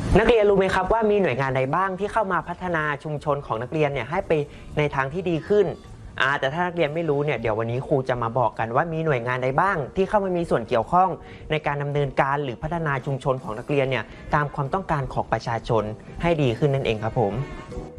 นักเรียนรู้ไหมครับว่ามีหน่วยงานใดบ้างที่เข้ามาพัฒนาชุมชนของนักเรียนเนี่ยให้ไปในทางที่ดีขึ้นแต่ถ้านักเรียนไม่รู้เนี่ยเดี๋ยววันนี้ครูจะมาบอกกันว่ามีหน่วยงานใดบ้างที่เข้ามามีส่วนเกี่ยวข้องในการดำเนินการหรือพัฒนาชุมชนของนักเรียนเนี่ยตามความต้องการของประชาชนให้ดีขึ้นนั่นเองครับผม